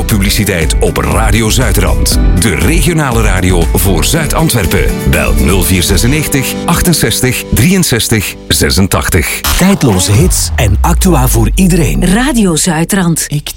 radiopubliciteit op Radio Zuidrand. De regionale radio voor Zuid-Antwerpen. Bel 0496 68 63 86. Tijdloze hits en actua voor iedereen. Radio Zuidrand. Ik